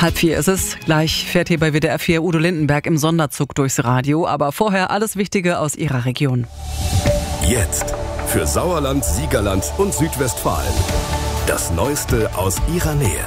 3:30 ist es. Gleich fährt hier bei WDR 4 Udo Lindenberg im Sonderzug durchs Radio. Aber vorher alles Wichtige aus Ihrer Region. Jetzt für Sauerland, Siegerland und Südwestfalen. Das Neueste aus Ihrer Nähe.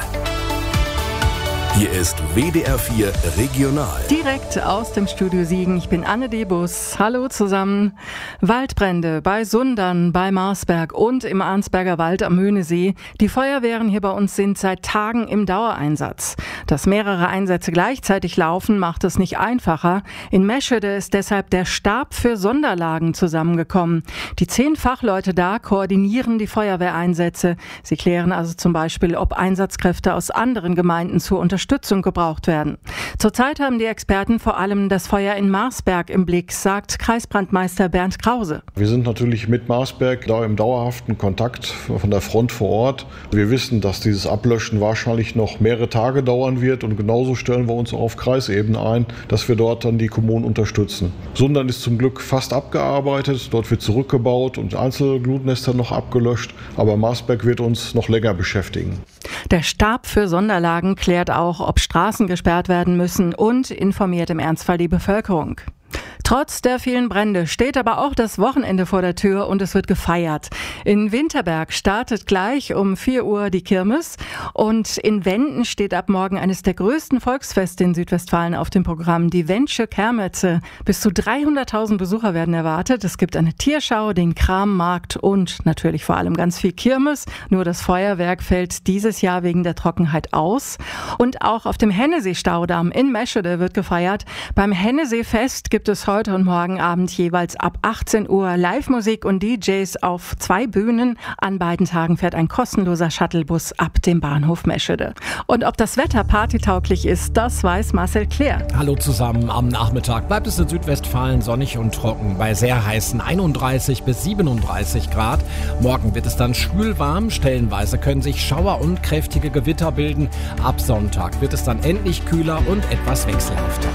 Hier ist WDR 4 Regional. Direkt aus dem Studio Siegen. Ich bin Anne Debus. Hallo zusammen. Waldbrände bei Sundern, bei Marsberg und im Arnsberger Wald am Möhnesee. Die Feuerwehren hier bei uns sind seit Tagen im Dauereinsatz. Dass mehrere Einsätze gleichzeitig laufen, macht es nicht einfacher. In Meschede ist deshalb der Stab für Sonderlagen zusammengekommen. Die 10 Fachleute da koordinieren die Feuerwehreinsätze. Sie klären also zum Beispiel, ob Einsatzkräfte aus anderen Gemeinden zur Unterstützung gebraucht werden. Zurzeit haben die Experten vor allem das Feuer in Marsberg im Blick, sagt Kreisbrandmeister Bernd Krause. Wir sind natürlich mit Marsberg da im dauerhaften Kontakt von der Front vor Ort. Wir wissen, dass dieses Ablöschen wahrscheinlich noch mehrere Tage dauern wird und genauso stellen wir uns auch auf Kreisebene ein, dass wir dort dann die Kommunen unterstützen. Sundern ist zum Glück fast abgearbeitet, dort wird zurückgebaut und Einzelglutnester noch abgelöscht, aber Marsberg wird uns noch länger beschäftigen. Der Stab für Sonderlagen klärt auch, ob Straßen gesperrt werden müssen und informiert im Ernstfall die Bevölkerung. Trotz der vielen Brände steht aber auch das Wochenende vor der Tür und es wird gefeiert. In Winterberg startet gleich um 4 Uhr die Kirmes und in Wenden steht ab morgen eines der größten Volksfeste in Südwestfalen auf dem Programm, die Wendsche Kermesse. Bis zu 300.000 Besucher werden erwartet. Es gibt eine Tierschau, den Krammarkt und natürlich vor allem ganz viel Kirmes. Nur das Feuerwerk fällt dieses Jahr wegen der Trockenheit aus. Und auch auf dem Hennesee-Staudamm in Meschede wird gefeiert. Beim Hennesee-Fest gibt es heute und morgen Abend jeweils ab 18 Uhr Live-Musik und DJs auf 2 Bühnen. An beiden Tagen fährt ein kostenloser Shuttlebus ab dem Bahnhof Meschede. Und ob das Wetter partytauglich ist, das weiß Marcel Claire. Hallo zusammen. Am Nachmittag bleibt es in Südwestfalen sonnig und trocken bei sehr heißen 31 bis 37 Grad. Morgen wird es dann schwül warm. Stellenweise können sich Schauer und kräftige Gewitter bilden. Ab Sonntag wird es dann endlich kühler und etwas wechselhafter.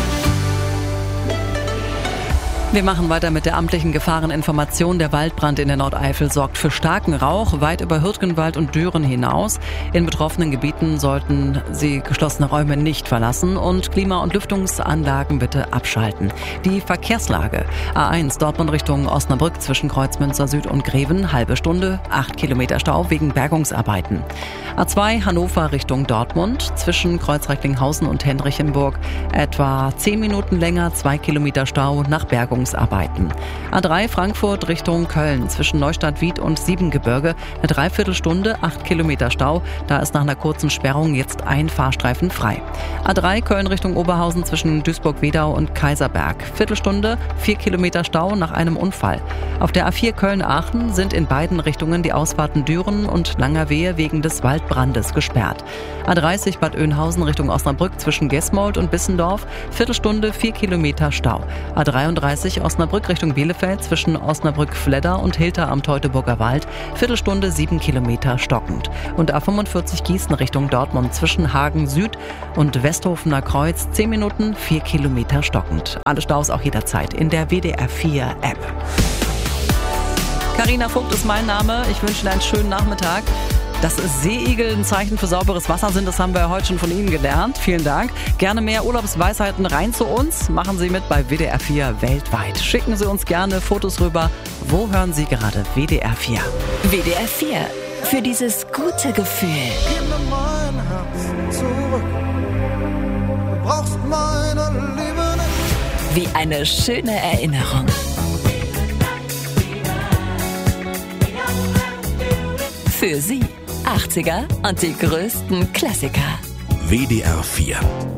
Wir machen weiter mit der amtlichen Gefahreninformation. Der Waldbrand in der Nordeifel sorgt für starken Rauch, weit über Hürtgenwald und Düren hinaus. In betroffenen Gebieten sollten Sie geschlossene Räume nicht verlassen und Klima- und Lüftungsanlagen bitte abschalten. Die Verkehrslage: A1 Dortmund Richtung Osnabrück zwischen Kreuzmünster Süd und Greven, halbe Stunde, 8 Kilometer Stau wegen Bergungsarbeiten. A2 Hannover Richtung Dortmund zwischen Kreuzrecklinghausen und Henrichenburg, etwa 10 Minuten länger, 2 Kilometer Stau nach Bergungsarbeiten. A3 Frankfurt Richtung Köln zwischen Neustadt-Wied und Siebengebirge, eine Dreiviertelstunde, 8 Kilometer Stau. Da ist nach einer kurzen Sperrung jetzt ein Fahrstreifen frei. A3 Köln Richtung Oberhausen zwischen Duisburg-Wedau und Kaiserberg, Viertelstunde, 4 Kilometer Stau nach einem Unfall. Auf der A4 Köln-Aachen sind in beiden Richtungen die Ausfahrten Düren und Langerwehe wegen des Waldbrandes gesperrt. A30 Bad Oeynhausen Richtung Osnabrück zwischen Gesmold und Bissendorf, Viertelstunde, 4 Kilometer Stau. A33 Osnabrück Richtung Bielefeld zwischen Osnabrück-Fledder und Hilter am Teutoburger Wald, Viertelstunde, 7 Kilometer stockend. Und A45 Gießen Richtung Dortmund zwischen Hagen Süd und Westhofener Kreuz, 10 Minuten, 4 Kilometer stockend. Alle Staus auch jederzeit in der WDR 4 App. Carina Vogt ist mein Name. Ich wünsche Ihnen einen schönen Nachmittag. Dass Seeigel ein Zeichen für sauberes Wasser sind, das haben wir heute schon von Ihnen gelernt. Vielen Dank. Gerne mehr Urlaubsweisheiten rein zu uns. Machen Sie mit bei WDR 4 weltweit. Schicken Sie uns gerne Fotos rüber. Wo hören Sie gerade WDR 4? WDR 4. Für dieses gute Gefühl. Gib mir mein Herz zurück. Du brauchst meine Liebe nicht. Wie eine schöne Erinnerung. Für Sie 80er und die größten Klassiker. WDR 4